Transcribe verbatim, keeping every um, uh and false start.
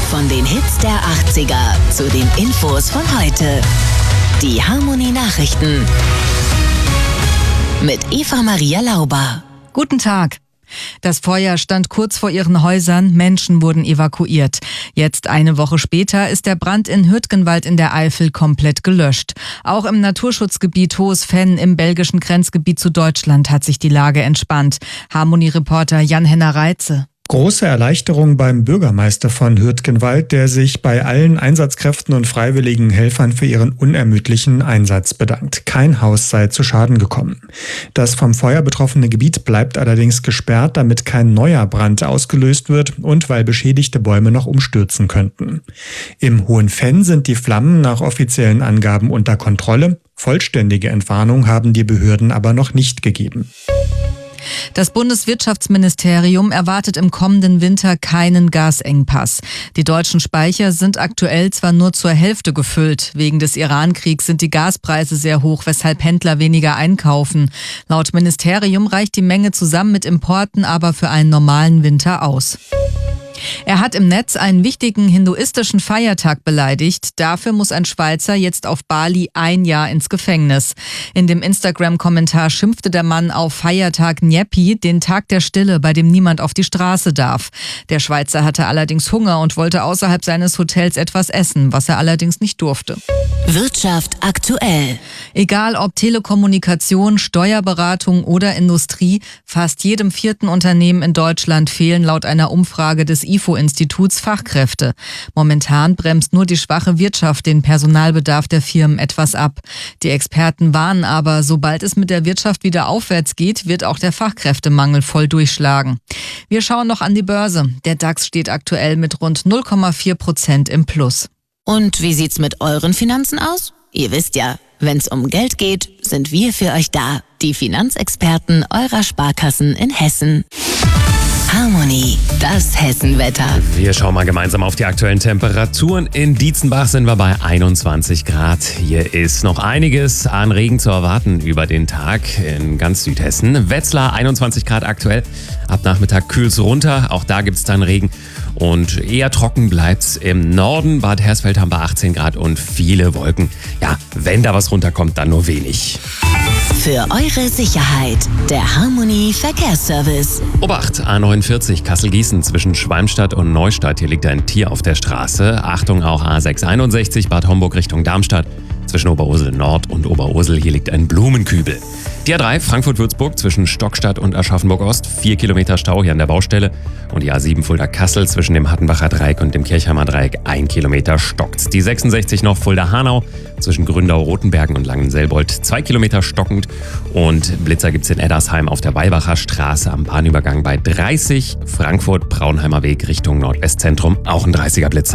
Von den Hits der achtziger zu den Infos von heute. Die Harmonie Nachrichten mit Eva Maria Lauber. Guten Tag. Das Feuer stand kurz vor ihren Häusern, Menschen wurden evakuiert. Jetzt, eine Woche später, ist der Brand in Hürtgenwald in der Eifel komplett gelöscht. Auch im Naturschutzgebiet Hohes Venn im belgischen Grenzgebiet zu Deutschland hat sich die Lage entspannt. Harmonie-Reporter Jan-Henner Reitze. Große Erleichterung beim Bürgermeister von Hürtgenwald, der sich bei allen Einsatzkräften und freiwilligen Helfern für ihren unermüdlichen Einsatz bedankt. Kein Haus sei zu Schaden gekommen. Das vom Feuer betroffene Gebiet bleibt allerdings gesperrt, damit kein neuer Brand ausgelöst wird und weil beschädigte Bäume noch umstürzen könnten. Im Hohen Venn sind die Flammen nach offiziellen Angaben unter Kontrolle. Vollständige Entwarnung haben die Behörden aber noch nicht gegeben. Das Bundeswirtschaftsministerium erwartet im kommenden Winter keinen Gasengpass. Die deutschen Speicher sind aktuell zwar nur zur Hälfte gefüllt. Wegen des Iran-Kriegs sind die Gaspreise sehr hoch, weshalb Händler weniger einkaufen. Laut Ministerium reicht die Menge zusammen mit Importen aber für einen normalen Winter aus. Er hat im Netz einen wichtigen hinduistischen Feiertag beleidigt. Dafür muss ein Schweizer jetzt auf Bali ein Jahr ins Gefängnis. In dem Instagram-Kommentar schimpfte der Mann auf Feiertag Nyepi, den Tag der Stille, bei dem niemand auf die Straße darf. Der Schweizer hatte allerdings Hunger und wollte außerhalb seines Hotels etwas essen, was er allerdings nicht durfte. Wirtschaft aktuell. Egal ob Telekommunikation, Steuerberatung oder Industrie, fast jedem vierten Unternehmen in Deutschland fehlen laut einer Umfrage des I F O-Instituts Fachkräfte. Momentan bremst nur die schwache Wirtschaft den Personalbedarf der Firmen etwas ab. Die Experten warnen aber, sobald es mit der Wirtschaft wieder aufwärts geht, wird auch der Fachkräftemangel voll durchschlagen. Wir schauen noch an die Börse. Der DAX steht aktuell mit rund null Komma vier Prozent im Plus. Und wie sieht's mit euren Finanzen aus? Ihr wisst ja, wenn's um Geld geht, sind wir für euch da. Die Finanzexperten eurer Sparkassen in Hessen. Harmonie, das Hessenwetter. Wir schauen mal gemeinsam auf die aktuellen Temperaturen. In Dietzenbach sind wir bei einundzwanzig Grad. Hier ist noch einiges an Regen zu erwarten über den Tag in ganz Südhessen. Wetzlar einundzwanzig Grad aktuell. Ab Nachmittag kühlt's runter. Auch da gibt's dann Regen. Und eher trocken bleibt's im Norden. Bad Hersfeld haben wir achtzehn Grad und viele Wolken. Ja, wenn da was runterkommt, dann nur wenig. Für eure Sicherheit, der Harmonie Verkehrsservice. Obacht, A neunundvierzig Kassel-Gießen zwischen Schwalmstadt und Neustadt. Hier liegt ein Tier auf der Straße. Achtung, auch A sechshunderteinundsechzig Bad Homburg Richtung Darmstadt. Zwischen Oberursel Nord und Oberursel, hier liegt ein Blumenkübel. Die A drei Frankfurt-Würzburg zwischen Stockstadt und Aschaffenburg-Ost. Vier Kilometer Stau hier an der Baustelle. Und die A sieben Fulda-Kassel zwischen dem Hattenbacher Dreieck und dem Kirchheimer Dreieck. Ein Kilometer stockt. Die sechsundsechzig noch Fulda-Hanau zwischen Gründau-Rotenbergen und Langenselbold. Zwei Kilometer stockend. Und Blitzer gibt's in Eddersheim auf der Weilbacher Straße am Bahnübergang bei dreißig. Frankfurt-Braunheimer Weg Richtung Nordwestzentrum. Auch ein dreißiger Blitzer.